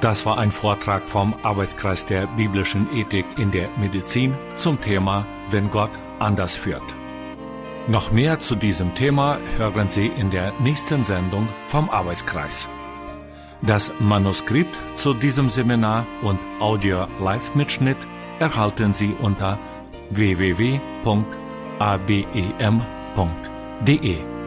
Das war ein Vortrag vom Arbeitskreis der biblischen Ethik in der Medizin zum Thema Wenn Gott anders führt. Noch mehr zu diesem Thema hören Sie in der nächsten Sendung vom Arbeitskreis. Das Manuskript zu diesem Seminar und Audio-Live-Mitschnitt erhalten Sie unter www.abem.de.